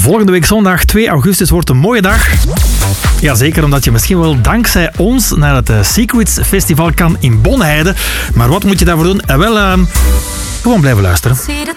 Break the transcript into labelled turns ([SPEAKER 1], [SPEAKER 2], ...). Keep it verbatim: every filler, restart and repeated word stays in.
[SPEAKER 1] Volgende week zondag twee augustus wordt een mooie dag. Jazeker, omdat je misschien wel dankzij ons naar het Secrets Festival kan in Bonheide. Maar wat moet je daarvoor doen? Eh, wel, uh, gewoon blijven luisteren.